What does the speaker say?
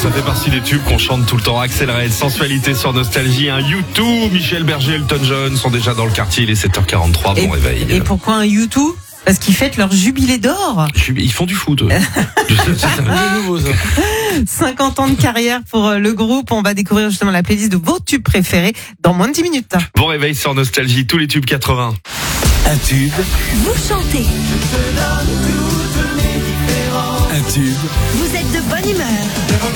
Ça fait partie des tubes qu'on chante tout le temps. Axel Red, Sensualité sur Nostalgie, un U2, Michel Berger, Elton John sont déjà dans le quartier, il est 7h43, bon réveil. Et pourquoi un U2 ? Parce qu'ils fêtent leur jubilé d'or. Ils font du foot. C'est nouveau, ça. 50 ans de carrière pour le groupe. On va découvrir justement la playlist de vos tubes préférés dans moins de 10 minutes. Bon réveil sur Nostalgie, tous les tubes 80. Un tube, Vous chantez, un tube. vous êtes de bonne humeur.